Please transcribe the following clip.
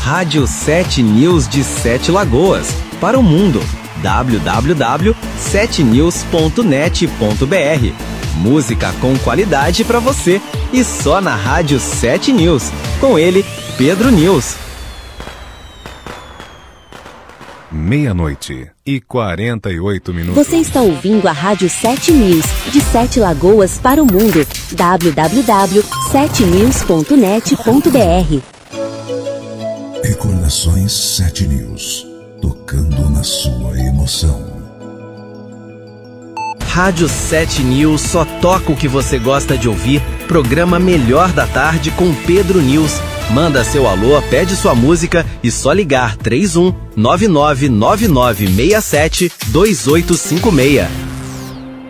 Rádio 7 News de Sete Lagoas, para o mundo. www.7news.net.br. Música com qualidade para você e só na Rádio 7 News. Com ele, Pedro News. 00:48. Você está ouvindo a Rádio 7 News, de Sete Lagoas para o mundo. www.7news.net.br. Recordações 7 News, tocando na sua emoção. Rádio 7 News só toca o que você gosta de ouvir. Programa Melhor da Tarde com Pedro News. Manda seu alô, pede sua música e só ligar 31 999967 2856.